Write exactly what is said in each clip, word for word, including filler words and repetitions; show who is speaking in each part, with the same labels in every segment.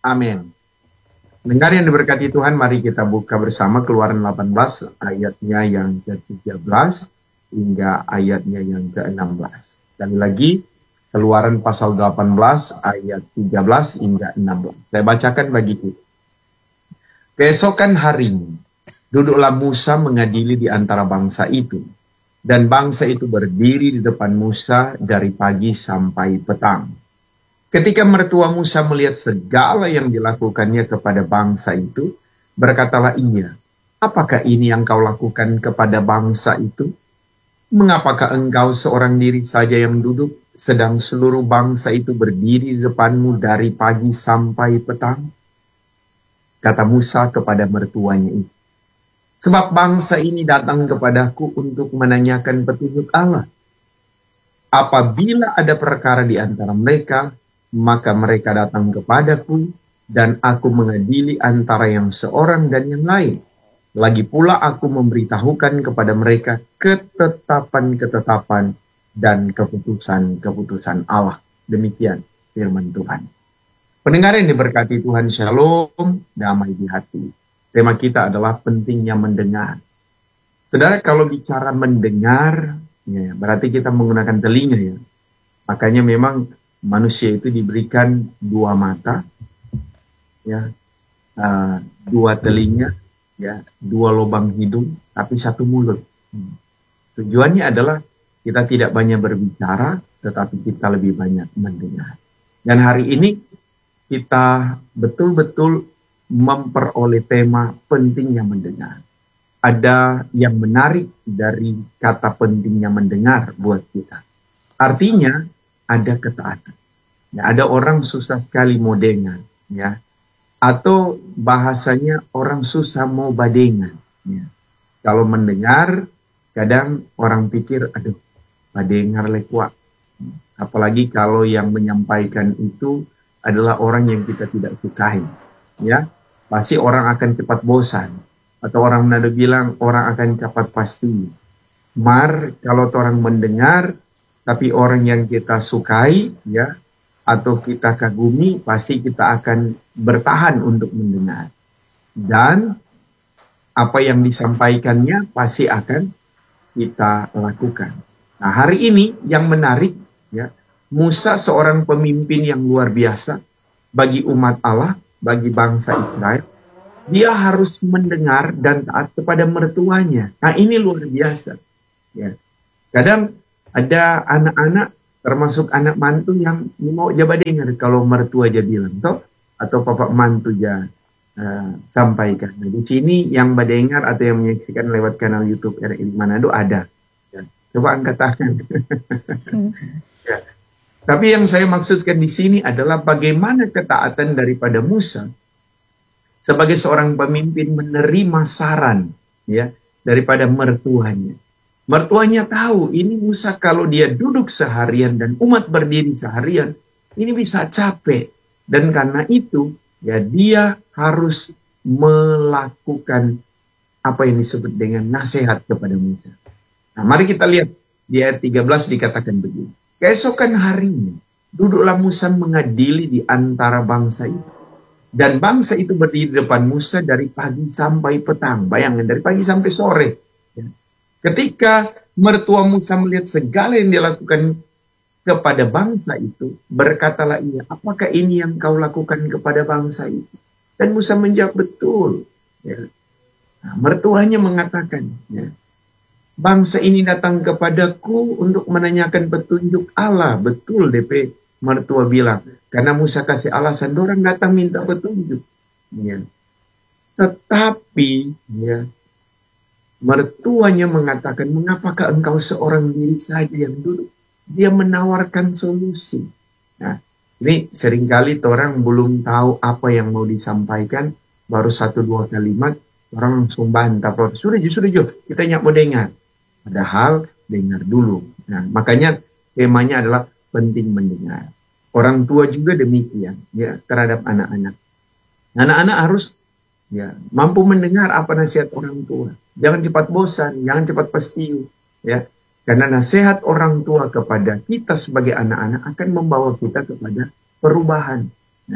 Speaker 1: Amin. Dengar yang diberkati Tuhan, mari kita buka bersama Keluaran delapan belas ayatnya yang ke tiga belas hingga ayatnya yang ke enam belas. Sekali lagi, Keluaran pasal delapan belas ayat tiga belas hingga enam belas. Saya bacakan bagi kita. Keesokan harinya, duduklah Musa mengadili di antara bangsa itu. Dan bangsa itu berdiri di depan Musa dari pagi sampai petang. Ketika mertua Musa melihat segala yang dilakukannya kepada bangsa itu, berkatalah ia, apakah ini yang kau lakukan kepada bangsa itu? Mengapakah engkau seorang diri saja yang duduk, sedang seluruh bangsa itu berdiri di depanmu dari pagi sampai petang? Kata Musa kepada mertuanya itu, sebab bangsa ini datang kepadaku untuk menanyakan petunjuk Allah. Apabila ada perkara di antara mereka, maka mereka datang kepadaku, dan aku mengadili antara yang seorang dan yang lain. Lagi pula aku memberitahukan kepada mereka ketetapan-ketetapan dan keputusan-keputusan Allah. Demikian firman Tuhan. Pendengar yang diberkati Tuhan, shalom, damai di hati. Tema kita adalah pentingnya mendengar. Saudara, kalau bicara mendengar, ya, berarti kita menggunakan telinga ya. Makanya memang manusia itu diberikan dua mata, ya, uh, dua telinga, ya, dua lubang hidung, tapi satu mulut. Hmm. Tujuannya adalah kita tidak banyak berbicara, tetapi kita lebih banyak mendengar. Dan hari ini kita betul-betul memperoleh tema pentingnya mendengar. Ada yang menarik dari kata pentingnya mendengar buat kita. Artinya ada ketaatan. Ya, ada orang susah sekali mau dengar, ya. Atau bahasanya orang susah mau badengan. Ya. Kalau mendengar, kadang orang pikir, aduh, badengar lekuat. Apalagi kalau yang menyampaikan itu adalah orang yang kita tidak sukai, ya. Pasti orang akan cepat bosan. Atau orang Manado bilang orang akan cepat pasti. Mar, kalau orang mendengar, tapi orang yang kita sukai, ya, atau kita kagumi, pasti kita akan bertahan untuk mendengar. Dan apa yang disampaikannya pasti akan kita lakukan. Nah, hari ini yang menarik, ya, Musa seorang pemimpin yang luar biasa bagi umat Allah, bagi bangsa Israel. Dia harus mendengar dan taat kepada mertuanya. Nah, ini luar biasa. Ya. Kadang ada anak-anak, termasuk anak mantu yang mau jabat dengar kalau mertua aja bilang, toh, atau papa mantu aja uh, sampaikan. Nah, di sini yang badengar atau yang menyaksikan lewat kanal YouTube R I Manado ada. Ya. Coba angkat tangan. Hmm. Ya. Tapi yang saya maksudkan di sini adalah bagaimana ketaatan daripada Musa sebagai seorang pemimpin menerima saran, ya, daripada mertuanya. Mertuanya tahu ini Musa kalau dia duduk seharian dan umat berdiri seharian, ini bisa capek. Dan karena itu, ya, dia harus melakukan apa yang disebut dengan nasihat kepada Musa. Nah, mari kita lihat di ayat tiga belas dikatakan begini. Keesokan harinya, duduklah Musa mengadili di antara bangsa itu. Dan bangsa itu berdiri di depan Musa dari pagi sampai petang. Bayangkan, dari pagi sampai sore. Ya. Ketika mertua Musa melihat segala yang dilakukan kepada bangsa itu, berkatalah ia, apakah ini yang kau lakukan kepada bangsa itu? Dan Musa menjawab, betul. Ya. Nah, mertuanya mengatakan, ya, bangsa ini datang kepadaku untuk menanyakan petunjuk Allah. Betul, D P mertua bilang. Karena Musa kasih alasan, orang datang minta petunjuk. Ya. Tetapi, ya, mertuanya mengatakan, mengapakah engkau seorang diri saja yang duduk? Dia menawarkan solusi. Nah, ini seringkali orang belum tahu apa yang mau disampaikan, baru satu dua kalimat, orang langsung bantah. Sudah, sudah, sudah, kita nyak mau dengar. Padahal dengar dulu. Nah, makanya temanya adalah penting mendengar. Orang tua juga demikian, ya, terhadap anak-anak. Anak-anak harus, ya, mampu mendengar apa nasihat orang tua. Jangan cepat bosan, jangan cepat pastiu, ya. Karena nasihat orang tua kepada kita sebagai anak-anak akan membawa kita kepada perubahan. Nah,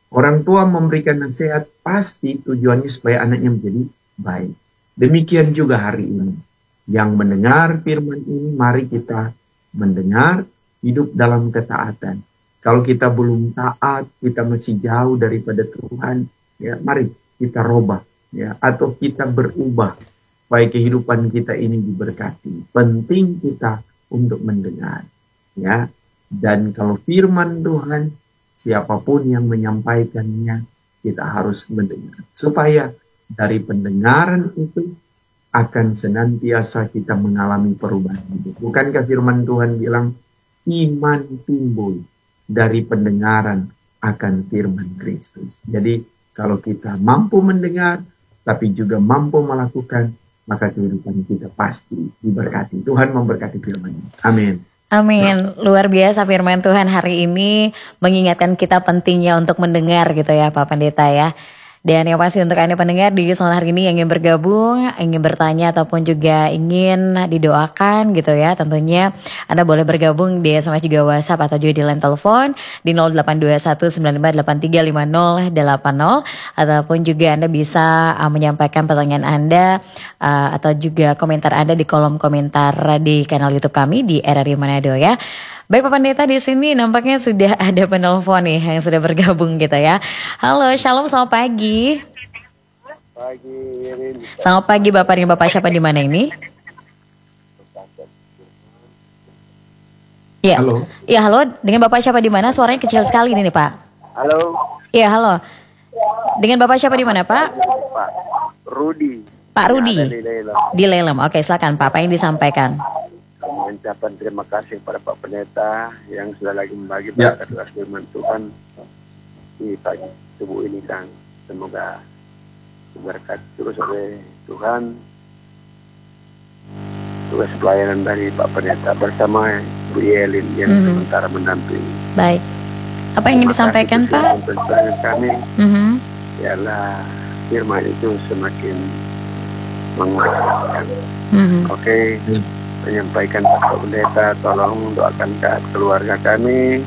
Speaker 1: Orang tua memberikan nasihat pasti tujuannya supaya anaknya menjadi baik. Demikian juga hari ini. Yang mendengar firman ini, mari kita mendengar, hidup dalam ketaatan. Kalau kita belum taat, kita masih jauh daripada Tuhan, ya mari kita robah, ya, atau kita berubah supaya kehidupan kita ini diberkati. Penting kita untuk mendengar, ya. Dan kalau firman Tuhan, siapapun yang menyampaikannya, kita harus mendengar. Supaya dari pendengaran itu akan senantiasa kita mengalami perubahan hidup. Bukankah firman Tuhan bilang, iman timbul dari pendengaran akan firman Kristus. Jadi kalau kita mampu mendengar, tapi juga mampu melakukan, maka kehidupan kita pasti diberkati. Tuhan memberkati firman-Nya. Amin.
Speaker 2: Amin. Luar biasa firman Tuhan hari ini mengingatkan kita pentingnya untuk mendengar gitu ya Pak Pendeta ya. Dan yang pasti untuk Anda pendengar di kesempatan hari ini yang ingin bergabung, ingin bertanya ataupun juga ingin didoakan gitu ya. Tentunya Anda boleh bergabung di S M S juga WhatsApp atau juga di line telepon di nol delapan dua satu sembilan lima delapan tiga lima nol delapan nol. Ataupun juga Anda bisa uh, menyampaikan pertanyaan Anda uh, atau juga komentar Anda di kolom komentar di kanal YouTube kami di R R I Manado ya. Baik Pak Pendeta, di sini nampaknya sudah ada penelpon nih yang sudah bergabung gitu ya. Halo, shalom, selamat pagi.
Speaker 3: Pagi,
Speaker 2: Selamat pagi Bapak, dengan Bapak siapa di mana ini? Iya.
Speaker 1: Halo.
Speaker 2: Iya, halo, dengan Bapak siapa di mana? Suaranya kecil sekali ini nih, Pak.
Speaker 3: Halo.
Speaker 2: Iya, halo. Dengan Bapak siapa di mana, Pak?
Speaker 3: Pak Rudi.
Speaker 2: Pak Rudi.
Speaker 3: Di Lelem.
Speaker 2: Di Lelem. Oke, silakan Pak, apa yang disampaikan?
Speaker 3: Mengucapkan terima kasih kepada Pak Pendeta yang sudah lagi membagi
Speaker 1: Ya.
Speaker 3: berkat firman Tuhan di pagi subuh ini, dan semoga diberkati terus oleh Tuhan. Tugas pelayanan dari Pak Pendeta bersama Bu Yelin yang
Speaker 2: Mhm.
Speaker 3: sementara mendampingi.
Speaker 2: Baik. Apa yang ingin disampaikan, Pak?
Speaker 3: Untuk pelayanan kami
Speaker 2: Mhm.
Speaker 3: ialah firman itu semakin menguatkan.
Speaker 2: Mhm.
Speaker 3: Oke. Menyampaikan Pak Pendeta, tolong doakan keluarga kami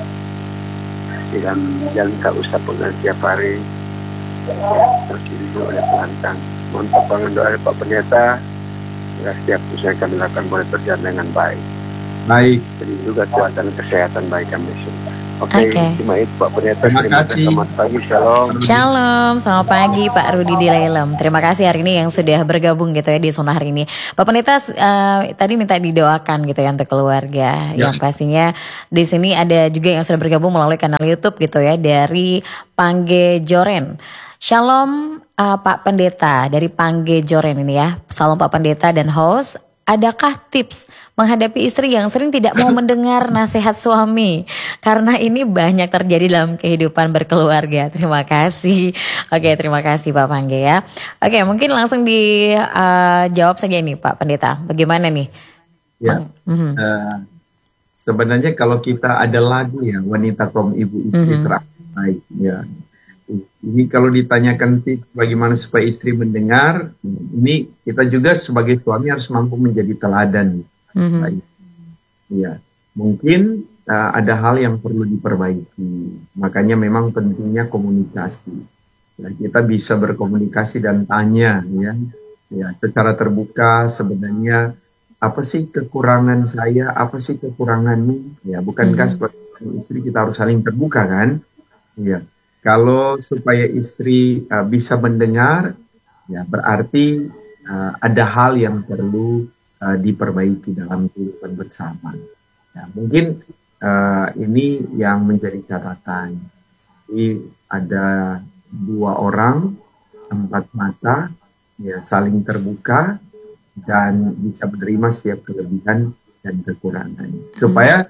Speaker 3: dan jangan tak usah pegang setiap hari ya, terus diridhoi oleh Tuhan kan. Mohon topangan doa dari Pak Pendeta agar setiap usaha kami lakukan boleh berjalan dengan baik.
Speaker 1: Baik.
Speaker 3: Jadi juga kekuatan kesehatan baik kami semua. Oke,
Speaker 2: Oke.
Speaker 3: terima kasih Pak Pendeta.
Speaker 1: Terima
Speaker 3: Terima kasih.
Speaker 1: kasih.
Speaker 3: Selamat pagi, shalom.
Speaker 2: Shalom, selamat pagi Pak Rudi di Lelem. Terima kasih hari ini yang sudah bergabung gitu ya di Zona hari ini. Pak Pendeta uh, tadi minta didoakan gitu ya untuk keluarga.
Speaker 1: Ya.
Speaker 2: Yang pastinya di sini ada juga yang sudah bergabung melalui kanal YouTube gitu ya dari Pangge Joren. Shalom uh, Pak Pendeta dari Pangge Joren ini ya. Salam Pak Pendeta dan host. Adakah tips menghadapi istri yang sering tidak mau mendengar nasihat suami? Karena ini banyak terjadi dalam kehidupan berkeluarga. Terima kasih. Oke, terima kasih Pak Pangge ya. Oke, mungkin langsung dijawab saja nih Pak Pendeta. Bagaimana nih?
Speaker 1: Ya.
Speaker 2: Mhm.
Speaker 1: Eh, sebenarnya kalau kita ada lagu ya, wanita kaum ibu istri
Speaker 2: Mhm.
Speaker 1: terbaik ya. Ini kalau ditanyakan tips bagaimana supaya istri mendengar, ini kita juga sebagai suami harus mampu menjadi teladan.
Speaker 2: Mhm.
Speaker 1: Baik. Ya, mungkin uh, ada hal yang perlu diperbaiki. Makanya memang pentingnya komunikasi. Ya, kita bisa berkomunikasi dan tanya, ya, ya, secara terbuka sebenarnya apa sih kekurangan saya, apa sih kekuranganmu? Ya, bukankah
Speaker 2: Mhm.
Speaker 1: sebagai suami istri kita harus saling terbuka kan? Ya. Kalau supaya istri uh, bisa mendengar, ya berarti uh, ada hal yang perlu uh, diperbaiki dalam kehidupan bersama. Ya, mungkin uh, ini yang menjadi catatan. Jadi ada dua orang, empat mata, ya saling terbuka dan bisa menerima setiap kelebihan dan kekurangan. Supaya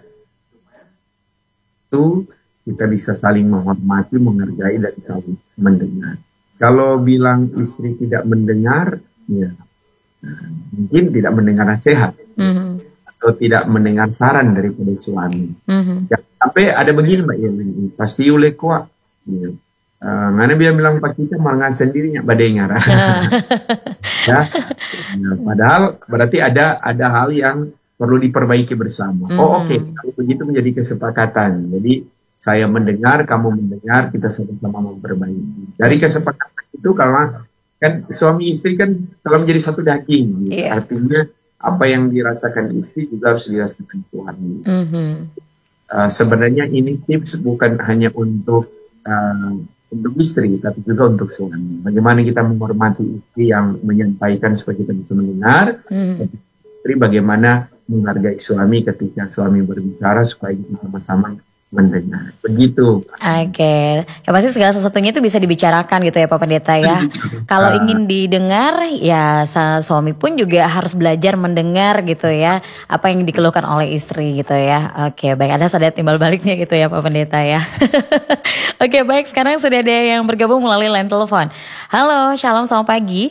Speaker 1: itu kita bisa saling menghormati, menghargai, dan saling mendengar. Kalau bilang istri tidak mendengar, ya nah, mungkin tidak mendengar nasihat
Speaker 2: Mhm.
Speaker 1: atau tidak mendengar saran daripada suami.
Speaker 2: Mhm.
Speaker 1: Ya, sampai ada begini Mbak Yelin, pasti oleh kuat. Ya. Uh, mana bilang bilang Pak kita malah sendirinya badengar. Ya. Ya, padahal berarti ada ada hal yang perlu diperbaiki bersama. Oh oke,
Speaker 2: Mhm.
Speaker 1: kalau begitu menjadi kesepakatan. Jadi saya mendengar, kamu mendengar, kita sama-sama memperbaiki. Dari kesepakatan itu, karena kan suami istri kan kalau menjadi satu daging, gitu.
Speaker 2: Iya.
Speaker 1: Artinya apa yang dirasakan istri juga harus dirasakan suami.
Speaker 2: Mhm.
Speaker 1: Uh, sebenarnya ini tips bukan hanya untuk uh, untuk istri, tapi juga untuk suami. Bagaimana kita menghormati istri yang menyampaikan supaya kita bisa mendengar,
Speaker 2: Mhm.
Speaker 1: istri bagaimana menghargai suami ketika suami berbicara supaya kita sama-sama mendengar. Begitu.
Speaker 2: Oke, ya pasti segala sesuatunya itu bisa dibicarakan gitu ya Pak Pendeta ya. Kalau ingin didengar ya sa- suami pun juga harus belajar mendengar gitu ya, apa yang dikeluhkan oleh istri gitu ya. Oke, baik, ada sadar timbal baliknya gitu ya Pak Pendeta ya. Oke, baik, sekarang sudah ada yang bergabung melalui line telepon. Halo, shalom, selamat pagi.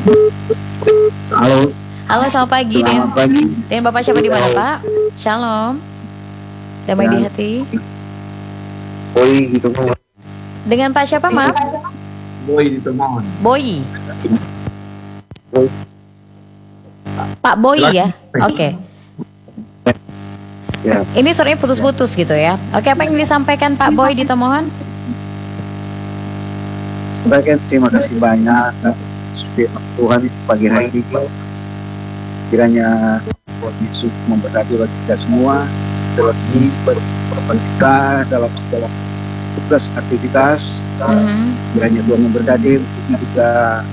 Speaker 4: Halo,
Speaker 2: Halo, selamat pagi. Dengan,
Speaker 4: selamat pagi.
Speaker 2: dengan Bapak siapa di mana Pak? Shalom. Damai di
Speaker 4: Ya.
Speaker 2: hati.
Speaker 4: Boy gitu.
Speaker 2: Dengan Pak siapa maaf?
Speaker 1: Boy ditemukan.
Speaker 2: Boy.
Speaker 4: Boy.
Speaker 2: Pak Boy ya?
Speaker 1: Silakan.
Speaker 2: Oke.
Speaker 4: Ya,
Speaker 2: Ini suaranya putus-putus gitu ya. Oke, apa yang disampaikan Pak Boy di Tomohon?
Speaker 4: sebagai terima kasih banyak firman Tuhan pagi hari ini. Kiranya Tuhan Yesus memberkati bagi kita semua, terlebih berpemerintah dalam segala tugas aktivitas.
Speaker 2: Mhm.
Speaker 4: Kiranya Tuhan memberkati kita juga.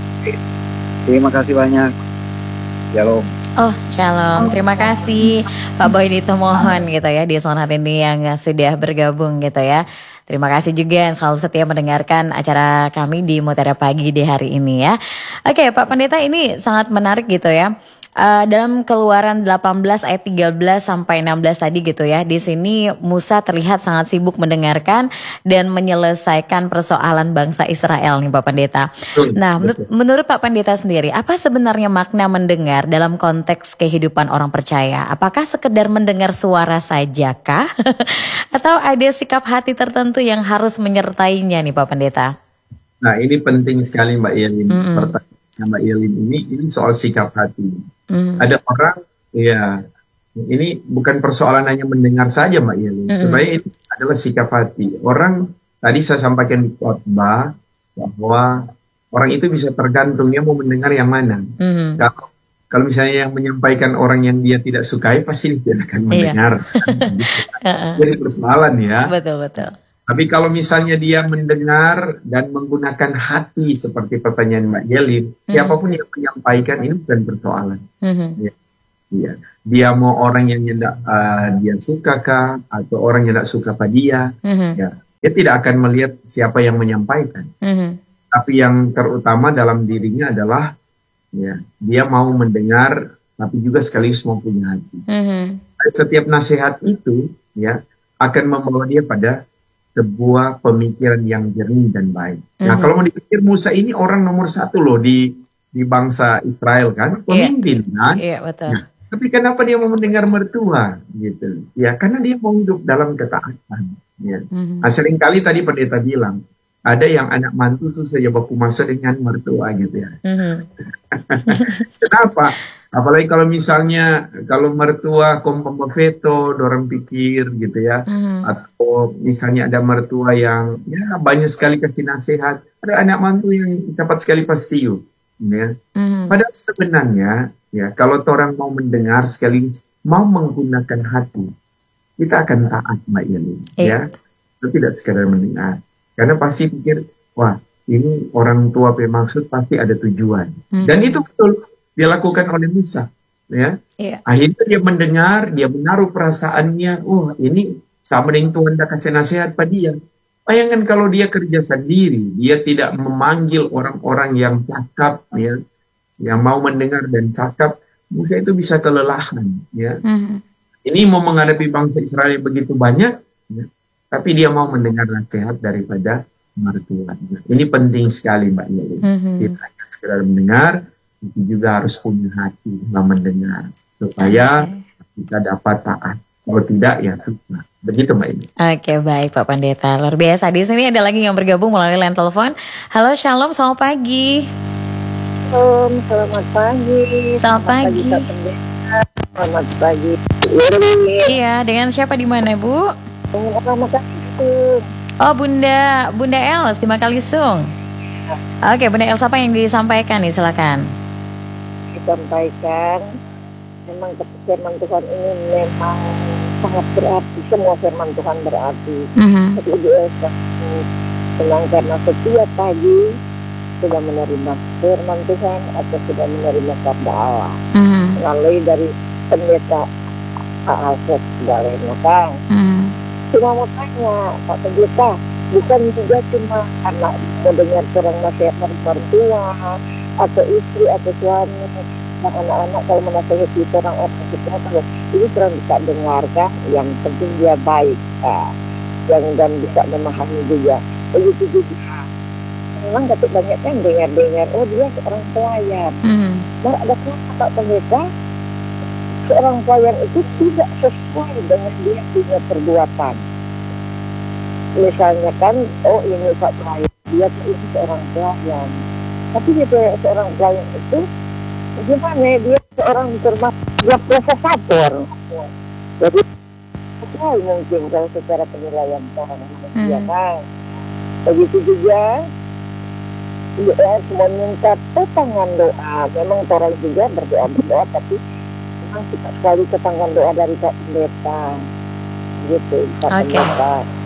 Speaker 4: Terima kasih banyak. Shalom.
Speaker 2: Oh, shalom. Terima kasih Pak Boy di Tomohon gitu ya, di Sonar hari ini yang sudah bergabung gitu ya. Terima kasih juga yang selalu setia mendengarkan acara kami di Mutiara Pagi di hari ini ya. Oke, Pak Pendeta, ini sangat menarik gitu ya. Eh, dalam Keluaran delapan belas ayat tiga belas sampai enam belas tadi gitu ya. Di sini Musa terlihat sangat sibuk mendengarkan dan menyelesaikan persoalan bangsa Israel nih Pak Pendeta.
Speaker 1: Betul,
Speaker 2: Nah, menurut,
Speaker 1: betul.
Speaker 2: menurut Pak Pendeta sendiri, apa sebenarnya makna mendengar dalam konteks kehidupan orang percaya? Apakah sekedar mendengar suara saja kah? Atau ada sikap hati tertentu yang harus menyertainya nih Pak Pendeta?
Speaker 1: Nah, ini penting sekali Mbak Yelin.
Speaker 2: Mm-mm.
Speaker 1: Pertanyaan Mbak Yelin ini ini soal sikap hati.
Speaker 2: Mm.
Speaker 1: Ada orang, ya, ini bukan persoalan hanya mendengar saja Mbak Yelin.
Speaker 2: Mm-mm.
Speaker 1: Sebenarnya ini adalah sikap hati. Orang, tadi saya sampaikan di khotbah bahwa orang itu bisa tergantung dia mau mendengar yang mana.
Speaker 2: Mm.
Speaker 1: Kalau, kalau misalnya yang menyampaikan orang yang dia tidak sukai, pasti dia akan
Speaker 2: Iya.
Speaker 1: mendengar.
Speaker 2: Uh-uh.
Speaker 1: Jadi persoalan ya.
Speaker 2: Betul betul.
Speaker 1: Tapi kalau misalnya dia mendengar dan menggunakan hati seperti pertanyaan Mbak Yelin,
Speaker 2: Hmm.
Speaker 1: siapapun yang menyampaikan ini bukan persoalan.
Speaker 2: Mhm.
Speaker 1: Iya. Dia mau orang yang tidak uh, dia suka kah, atau orang yang tidak suka pada dia,
Speaker 2: Mhm.
Speaker 1: ya, dia tidak akan melihat siapa yang menyampaikan.
Speaker 2: Mhm.
Speaker 1: Tapi yang terutama dalam dirinya adalah, ya, dia mau mendengar, tapi juga sekaligus mau punya hati.
Speaker 2: Mhm.
Speaker 1: Setiap nasihat itu, ya, akan membawa dia pada sebuah pemikiran yang jernih dan baik. Nah,
Speaker 2: Mhm.
Speaker 1: kalau mau dipikir Musa ini orang nomor satu loh di di bangsa Israel kan, pemimpin kan.
Speaker 2: Iya betul.
Speaker 1: Nah, tapi kenapa dia mau mendengar mertua gitu? Ya, karena dia mau hidup dalam ketaatan. Ya.
Speaker 2: Mhm.
Speaker 1: Nah, seringkali tadi pendeta bilang, ada yang anak mantu susah ya baku masuk dengan mertua gitu ya.
Speaker 2: Mhm.
Speaker 1: Kenapa? Apalagi kalau misalnya kalau mertua kompon veto, dorong pikir gitu ya.
Speaker 2: Mhm.
Speaker 1: Atau misalnya ada mertua yang ya banyak sekali kasih nasihat, ada anak mantu yang cepat sekali pasti yuk, ya.
Speaker 2: Mhm.
Speaker 1: Padahal sebenarnya ya kalau orang mau mendengar sekali mau menggunakan hati, kita akan taat Mbak Yelin,
Speaker 2: Iya.
Speaker 1: ya. Itu tidak sekadar mendengar, karena pasti pikir wah ini orang tua bermaksud pasti ada tujuan,
Speaker 2: Mhm.
Speaker 1: dan itu betul dilakukan oleh Musa, ya.
Speaker 2: Iya.
Speaker 1: Akhirnya dia mendengar, dia menaruh perasaannya, oh ini sama dengan Tuhan dah kasih nasihat pada dia. Bayangkan kalau dia kerja sendiri, dia tidak memanggil orang-orang yang cakap, ya, yang mau mendengar dan cakap, Musa itu bisa kelelahan, ya.
Speaker 2: Mhm.
Speaker 1: Ini mau menghadapi bangsa Israel yang begitu banyak, ya, tapi dia mau mendengar nasihat daripada mertuanya. Ini penting sekali Mbak Yeli.
Speaker 2: Mhm.
Speaker 1: Kita hanya sekedar mendengar, itu juga harus punya hati dalam mendengar supaya kita dapat taat. Kalau tidak ya susah. Begitu Mbak Ini.
Speaker 2: Oke, baik Pak Pendeta, luar biasa. Di sini ada lagi yang bergabung melalui line telepon. Halo, shalom, selamat pagi.
Speaker 5: Shalom, selamat pagi.
Speaker 2: Selamat pagi.
Speaker 5: Kak Pendeta. Selamat pagi. Yermin.
Speaker 2: Iya, dengan siapa di mana Bu?
Speaker 5: Dengan orang Makassar. Kalisung.
Speaker 2: Oh Bunda, Bunda Els di Makalisung. Oke Bunda Els, apa yang disampaikan nih, silakan.
Speaker 5: Disampaikan, memang firman Tuhan ini memang sangat berarti. Semua firman Tuhan berarti.
Speaker 2: Mhm.
Speaker 5: Tapi Ibu Elsa senang karena setiap pagi sudah menerima firman Tuhan atau sudah menerima sabda Allah.
Speaker 2: Mhm.
Speaker 5: Melalui dari pendeta A Alfred Galeno, Kang.
Speaker 2: Mhm.
Speaker 5: Cuma mau tanya, Pak Pendeta, bukan juga cuma karena mau dengar seorang nasihat mertua atau istri atau suami dan anak-anak kalau menasihati seorang orang kita, ini kurang bisa dengarkan. Yang penting dia baik, ah, yang dan bisa memahami juga. Begitu juga. Memang dapat banyak kan dengar-dengar, oh dia seorang pelayan.
Speaker 2: Mhm.
Speaker 5: Nah, ada kenapa Pak Pendeta? Seorang pelayan itu tidak sesuai dengan dia punya perbuatan. Misalnya kan, oh ini Pak pelayan, dia itu seorang pelayan. Tapi dia seorang pelayan itu gimana? Dia seorang termasuk dia provokator. Jadi sesuai mungkin kalau secara penilaian orang manusia,
Speaker 2: Hmm.
Speaker 5: kan. Begitu juga dia meminta petangan doa. Memang orang juga berdoa berdoa, tapi memang kita sekali ketangan doa dari Pak Pendeta, gitu Pak
Speaker 2: Oke.
Speaker 5: Pendeta.